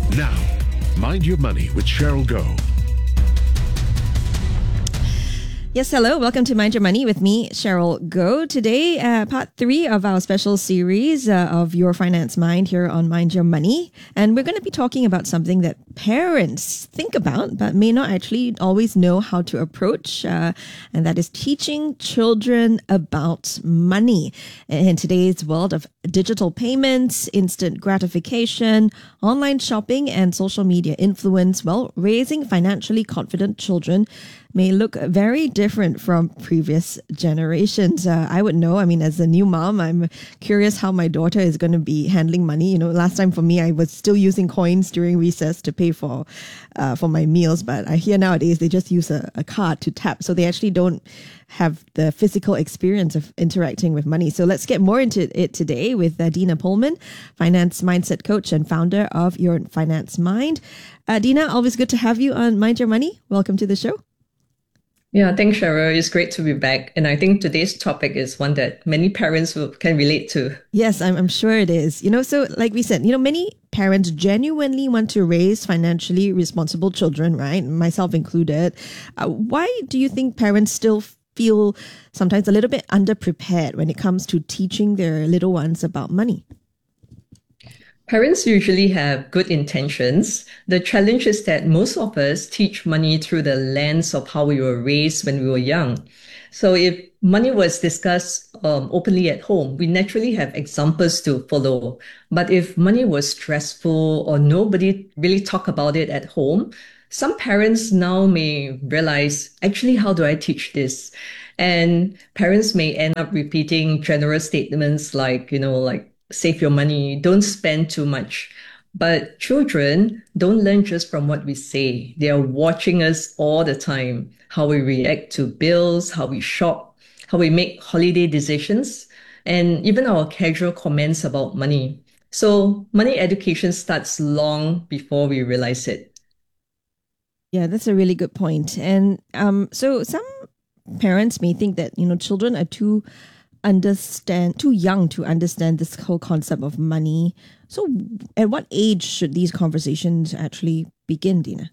Now, Mind Your Money with Cheryl Goh. Yes, hello. Welcome to Mind Your Money with me, Cheryl Goh. Today, uh, part three of our special series uh, of Your Finance Mind here on Mind Your Money. And we're going to be talking about something that parents think about, but may not actually always know how to approach. Uh, and that is teaching children about money. In today's world of digital payments, instant gratification, online shopping, and social media influence, well, raising financially confident children may look very different from previous generations. Uh, I would know. I mean, as a new mom, I'm curious how my daughter is going to be handling money. You know, last time for me, I was still using coins during recess to pay for uh, for my meals. But I hear nowadays they just use a, a card to tap. So they actually don't have the physical experience of interacting with money. So let's get more into it today with uh, Dina Pullman, finance mindset coach and founder of Your Finance Mind. Uh, Dina, always good to have you on Mind Your Money. Welcome to the show. Yeah, thanks, Cheryl. It's great to be back. And I think today's topic is one that many parents will, can relate to. Yes, I'm, I'm sure it is. You know, so like we said, you know, many parents genuinely want to raise financially responsible children, right? Myself included. Uh, why do you think parents still feel sometimes a little bit underprepared when it comes to teaching their little ones about money? Parents usually have good intentions. The challenge is that most of us teach money through the lens of how we were raised when we were young. So if money was discussed um, openly at home, we naturally have examples to follow. But if money was stressful or nobody really talk about it at home, some parents now may realize, actually, how do I teach this? And parents may end up repeating general statements like, you know, like, save your money, don't spend too much. But children don't learn just from what we say. They are watching us all the time, how we react to bills, how we shop, how we make holiday decisions, and even our casual comments about money. So money education starts long before we realize it. Yeah, that's a really good point. And um, so some parents may think that, you know, children are too understand too young to understand this whole concept of money. So at what age should these conversations actually begin, Dina?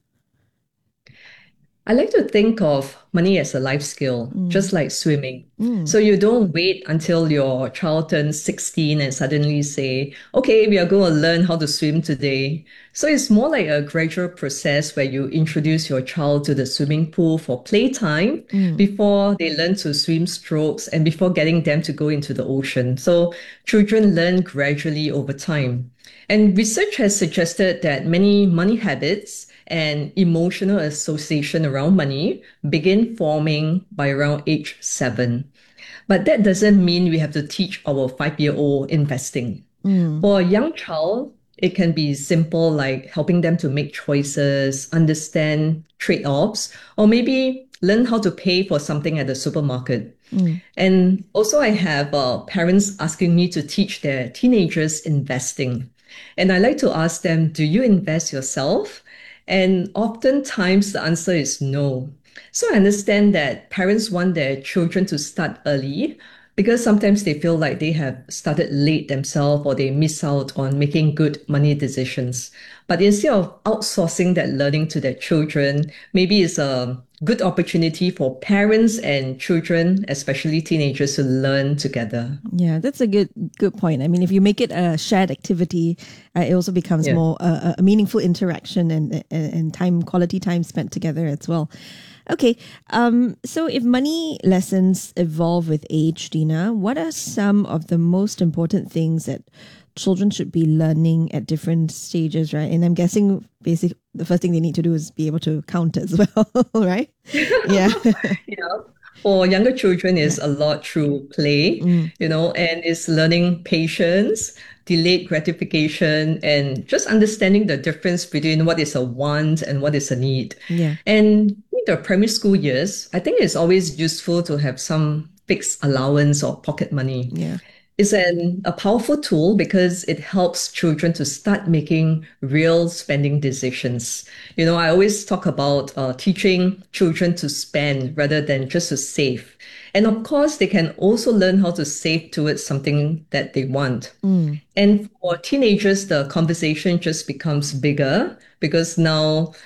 I like to think of money as a life skill, mm. just like swimming. Mm. So you don't wait until your child turns sixteen and suddenly say, okay, we are going to learn how to swim today. So it's more like a gradual process where you introduce your child to the swimming pool for playtime mm. before they learn to swim strokes and before getting them to go into the ocean. So children learn gradually over time. And research has suggested that many money habits and emotional association around money begin forming by around age seven. But that doesn't mean we have to teach our five-year-old investing. Mm. For a young child, it can be simple, like helping them to make choices, understand trade-offs, or maybe learn how to pay for something at the supermarket. Mm. And also I have uh, parents asking me to teach their teenagers investing. And I like to ask them, do you invest yourself? And oftentimes the answer is no. So I understand that parents want their children to start early because sometimes they feel like they have started late themselves or they miss out on making good money decisions. But instead of outsourcing that learning to their children, maybe it's a good opportunity for parents and children, especially teenagers, to learn together. Yeah, that's a good good point. I mean, if you make it a shared activity, uh, it also becomes yeah. more uh, a meaningful interaction and, and and time quality time spent together as well. Okay, um, so if money lessons evolve with age, Dina, what are some of the most important things that children should be learning at different stages, right? And I'm guessing basic the first thing they need to do is be able to count as well, right? Yeah. yeah. For younger children, is yeah. a lot through play, mm. you know, and it's learning patience, delayed gratification, and just understanding the difference between what is a want and what is a need. Yeah. And in the primary school years, I think it's always useful to have some fixed allowance or pocket money. Yeah. It's an, a powerful tool because it helps children to start making real spending decisions. You know, I always talk about uh, teaching children to spend rather than just to save. And of course, they can also learn how to save towards something that they want. Mm. And for teenagers, the conversation just becomes bigger because now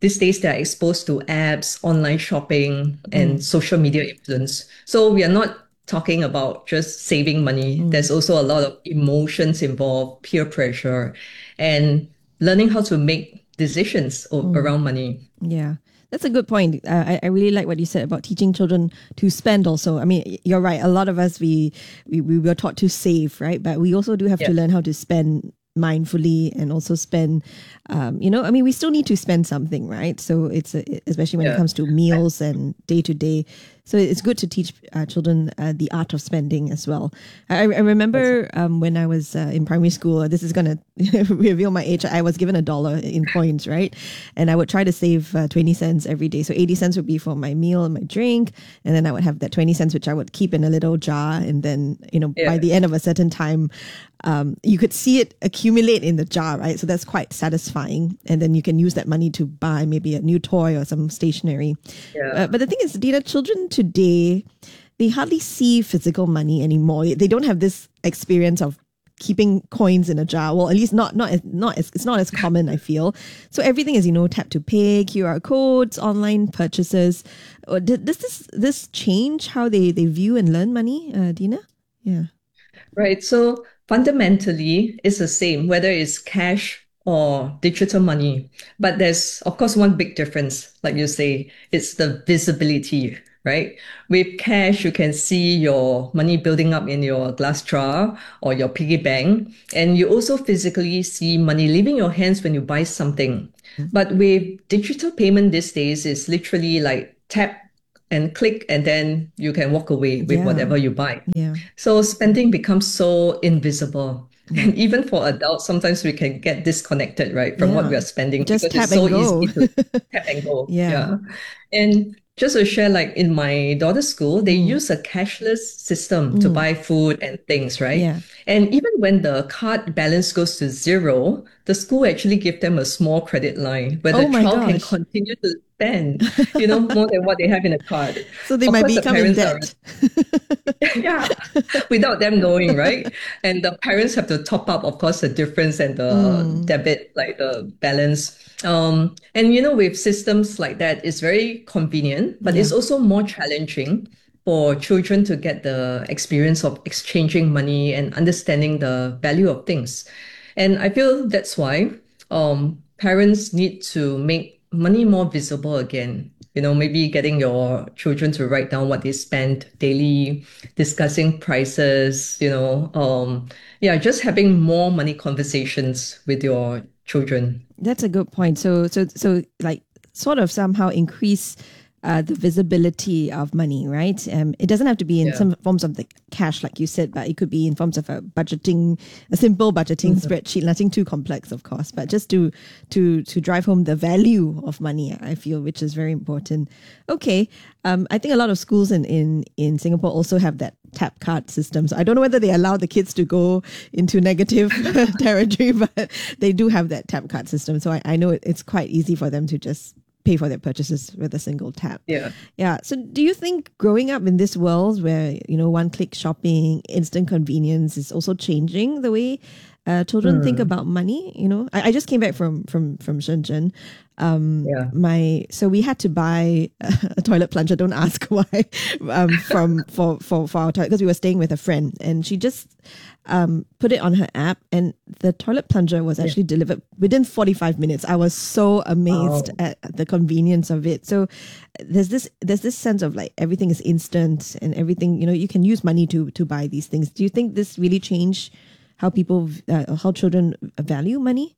these days they are exposed to apps, online shopping, and Mm. social media influence. So we are not talking about just saving money. Mm. There's also a lot of emotions involved, peer pressure, and learning how to make decisions o- Mm. around money. Yeah, that's a good point. Uh, I, I really like what you said about teaching children to spend also. I mean, y- you're right. A lot of us, we, we, we were taught to save, right? But we also do have to Yeah. learn how to spend mindfully and also spend, um, you know, I mean, we still need to spend something, right? So it's, a, especially when it Yeah. comes to meals and day to day. So it's good to teach uh, children uh, the art of spending as well. I, I remember um, when I was uh, in primary school, uh, this is going to reveal my age. I was given a dollar in coins, right? And I would try to save uh, twenty cents every day. So eighty cents would be for my meal and my drink. And then I would have that twenty cents, which I would keep in a little jar. And then, you know, by Yeah. the end of a certain time, um, you could see it accumulate in the jar, right? So that's quite satisfying. And then you can use that money to buy maybe a new toy or some stationery. Yeah. Uh, but the thing is, Dina, children today, they hardly see physical money anymore. They don't have this experience of keeping coins in a jar. Well, at least not not as not as it's not as common, I feel. So everything is, you know, tap to pay, Q R codes, online purchases. Uh, Does this this change how they, they view and learn money, uh, Dina? Yeah. Right. So fundamentally, it's the same, whether it's cash or digital money. But there's, of course, one big difference, like you say, it's the visibility, right? With cash, you can see your money building up in your glass jar or your piggy bank. And you also physically see money leaving your hands when you buy something. But with digital payment these days, it's literally like tap and click, and then you can walk away with Yeah. whatever you buy. Yeah. So spending becomes so invisible. And even for adults, sometimes we can get disconnected, right, from what Yeah. we are spending Just because tap it's so and go. easy to tap and go. Yeah. And just to share, like in my daughter's school, they use a cashless system to Mm. buy food and things, right? Yeah. And even when the card balance goes to zero, the school actually give them a small credit line where the Oh my child can gosh. continue to spend, you know, more than what they have in the card. So they Of might course, the become in parents are debt. yeah, without them knowing, right? And the parents have to top up, of course, the difference and the Mm. debit, like the balance. Um, and you know, with systems like that, it's very convenient, but it's Yeah. also more challenging for children to get the experience of exchanging money and understanding the value of things. And I feel that's why um, parents need to make money more visible again. You know, maybe getting your children to write down what they spend daily, discussing prices, you know, um, yeah, just having more money conversations with your children. That's a good point. So, so, so, like, sort of somehow increase uh, the visibility of money, right? Um, it doesn't have to be in Yeah. some forms of the cash, like you said, but it could be in forms of a budgeting, a simple budgeting Mhm. spreadsheet, nothing too complex, of course, but just to to to drive home the value of money, I feel, which is very important. Okay, um, I think a lot of schools in in in Singapore also have that tap card system. So I don't know whether they allow the kids to go into negative territory, but they do have that tap card system. So I, I know it, it's quite easy for them to just pay for their purchases with a single tap. Yeah. Yeah. So do you think growing up in this world where, you know, one click shopping, instant convenience is also changing the way uh, children think Hmm. about money? You know, I, I just came back from, from, from Shenzhen. Um, Yeah. my, so we had to buy a toilet plunger. Don't ask why, um, from, for, for, for our toilet, because we were staying with a friend and she just, um, put it on her app and the toilet plunger was actually delivered within forty-five minutes. I was so amazed Wow. at the convenience of it. So there's this there's this sense of like everything is instant and everything, you know, you can use money to to buy these things. Do you think this really changed how people uh, how children value money?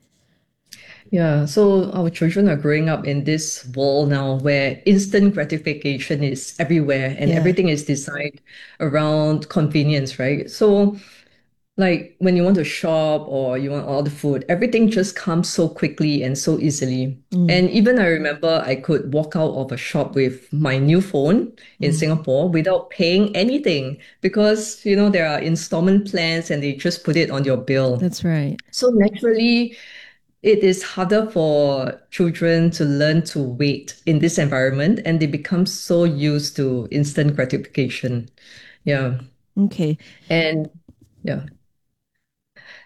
Yeah, so our children are growing up in this world now where instant gratification is everywhere and Yeah. everything is designed around convenience, right? So, like when you want to shop or you want to order food, everything just comes so quickly and so easily. Mm. And even I remember I could walk out of a shop with my new phone in Mm. Singapore without paying anything because, you know, there are installment plans and they just put it on your bill. That's right. So naturally, it is harder for children to learn to wait in this environment and they become so used to instant gratification. Yeah. Okay. And yeah.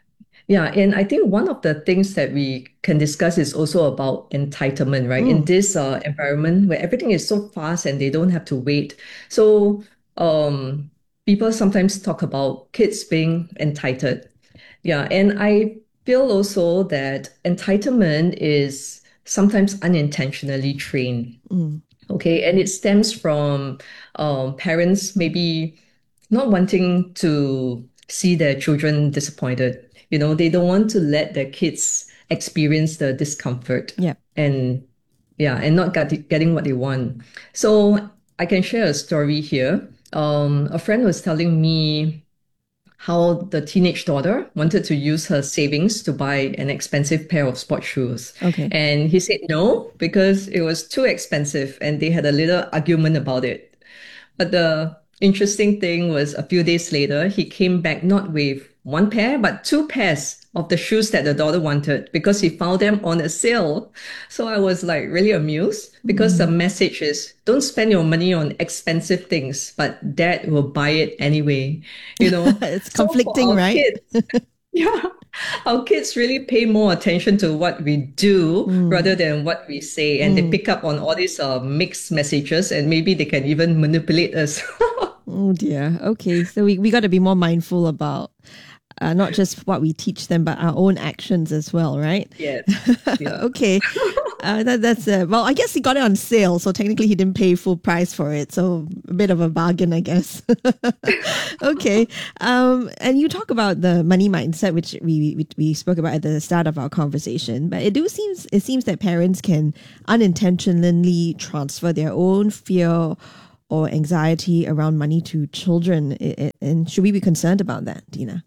Yeah, and I think one of the things that we can discuss is also about entitlement, right? In Mm. this uh, environment where everything is so fast and they don't have to wait. So um, people sometimes talk about kids being entitled. Yeah, and I feel also that entitlement is sometimes unintentionally trained. Mm. Okay, and it stems from um, parents maybe not wanting to see their children disappointed. You know, they don't want to let their kids experience the discomfort Yeah. and yeah, and not get, getting what they want. So I can share a story here. Um, a friend was telling me how the teenage daughter wanted to use her savings to buy an expensive pair of sports shoes. Okay. And he said no, because it was too expensive and they had a little argument about it. But the interesting thing was a few days later, he came back not with one pair, but two pairs of the shoes that the daughter wanted because he found them on a sale. So I was like really amused because the message is don't spend your money on expensive things, but dad will buy it anyway. You know, It's So for conflicting, our right? kids, yeah, our kids really pay more attention to what we do rather than what we say, and they Mm. pick up on all these uh, mixed messages, and maybe they can even manipulate us. Oh dear. Okay. So we, we got to be more mindful about uh, not just what we teach them, but our own actions as well, right? Yes. Yeah. Okay. Uh, that, that's uh, well, I guess he got it on sale, so technically he didn't pay full price for it. So a bit of a bargain, I guess. Okay. Um, and you talk about the money mindset, which we, we we spoke about at the start of our conversation. But it do seems it seems that parents can unintentionally transfer their own fear or anxiety around money to children. I- I- And should we be concerned about that, Dina?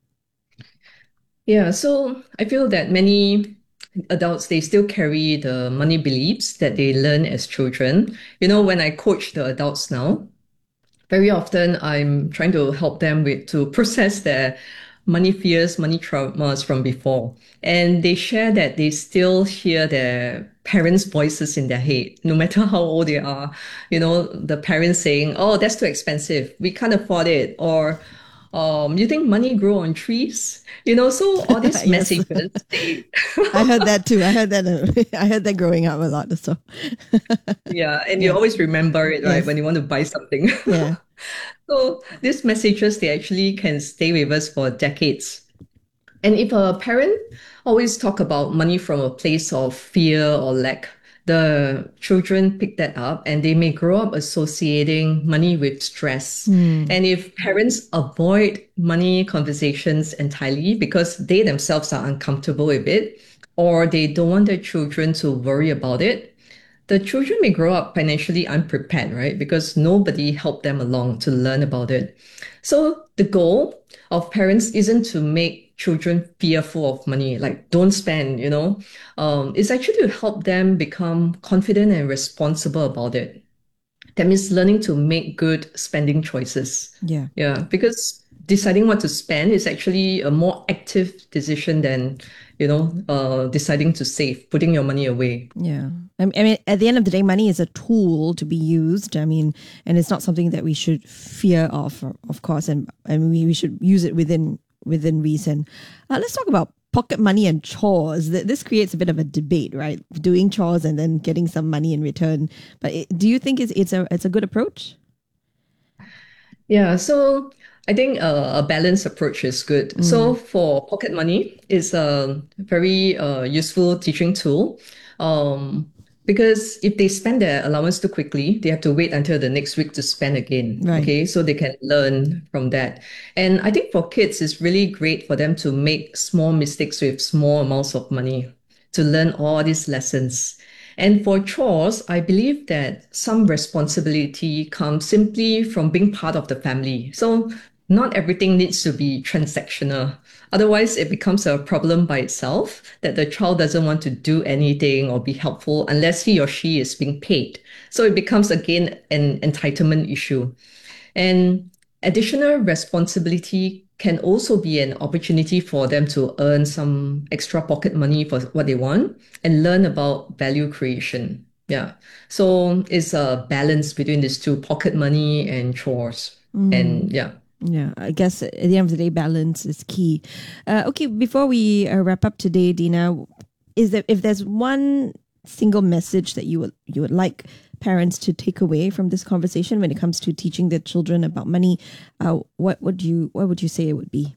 Yeah, so I feel that many adults, they still carry the money beliefs that they learn as children. You know, when I coach the adults now, very often I'm trying to help them with to process their money fears, money traumas from before. And they share that they still hear their parents' voices in their head, no matter how old they are. You know, the parents saying, oh, that's too expensive. We can't afford it. Or, um, you think money grow on trees? You know, so all these Yes. messages, they, I heard that too. I heard that. Uh, I heard that growing up a lot. So yeah, and you always remember it, right, Yes. when you want to buy something. yeah. So these messages, they actually can stay with us for decades. And if a parent always talk about money from a place of fear or lack, the children pick that up and they may grow up associating money with stress. Hmm. And if parents avoid money conversations entirely because they themselves are uncomfortable with it, or they don't want their children to worry about it, the children may grow up financially unprepared, right? Because nobody helped them along to learn about it. So the goal of parents isn't to make children fearful of money, like don't spend, you know. Um, it's actually to help them become confident and responsible about it. That means learning to make good spending choices. Yeah. Yeah, because deciding what to spend is actually a more active decision than, you know, uh, deciding to save, putting your money away. Yeah. I I mean, at the end of the day, money is a tool to be used. I mean, and it's not something that we should fear of, of course, and, and we, we should use it within within reason. Uh, let's talk about pocket money and chores. Th- This creates a bit of a debate, right? Doing chores and then getting some money in return. But it, do you think it's, it's a it's a good approach? Yeah, so I think uh, a balanced approach is good. So for pocket money, it's a very uh, useful teaching tool. Um, because if they spend their allowance too quickly, they have to wait until the next week to spend again. Right. Okay, so they can learn from that. And I think for kids, it's really great for them to make small mistakes with small amounts of money to learn all these lessons. And for chores, I believe that some responsibility comes simply from being part of the family. So not everything needs to be transactional. Otherwise, it becomes a problem by itself that the child doesn't want to do anything or be helpful unless he or she is being paid. So it becomes, again, an entitlement issue. And additional responsibility can also be an opportunity for them to earn some extra pocket money for what they want and learn about value creation. Yeah. So it's a balance between these two, pocket money and chores. Mm. And yeah. Yeah, I guess at the end of the day, balance is key. Uh, okay, before we uh, wrap up today, Dina, is there if there's one single message that you would you would like parents to take away from this conversation when it comes to teaching their children about money, uh, what would you what would you say it would be?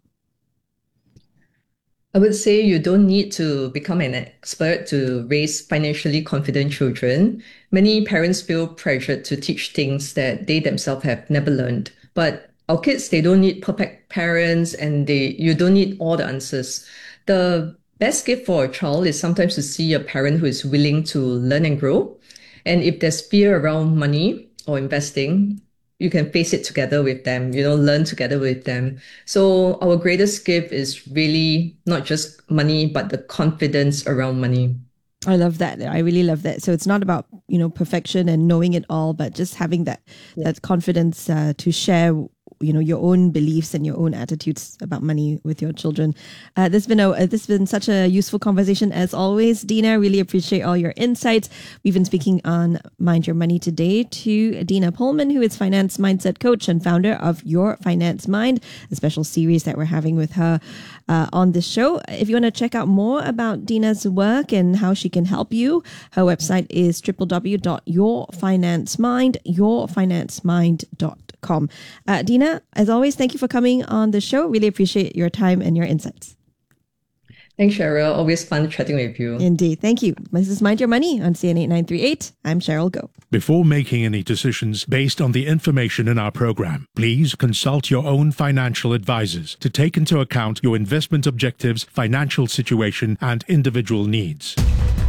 I would say you don't need to become an expert to raise financially confident children. Many parents feel pressured to teach things that they themselves have never learned. But our kids, they don't need perfect parents, and they you don't need all the answers. The best gift for a child is sometimes to see a parent who is willing to learn and grow. And if there's fear around money or investing, you can face it together with them, you know, learn together with them. So our greatest gift is really not just money, but the confidence around money. I love that. I really love that. So it's not about, you know, perfection and knowing it all, but just having that, yeah. that confidence uh, to share, you know, your own beliefs and your own attitudes about money with your children. Uh, this has been a uh, this has been such a useful conversation as always, Dina. Really appreciate all your insights. We've been speaking on Mind Your Money today to Dina Pullman, who is finance mindset coach and founder of Your Finance Mind, a special series that we're having with her uh, on this show. If you want to check out more about Dina's work and how she can help you, her website is w w w dot your finance mind your finance mind dot com. Uh, Dina, as always, thank you for coming on the show. Really appreciate your time and your insights. Thanks, Cheryl. Always fun chatting with you. Indeed. Thank you. This is Mind Your Money on C N eight nine three eight. I'm Cheryl Goh. Before making any decisions based on the information in our program, please consult your own financial advisors to take into account your investment objectives, financial situation, and individual needs.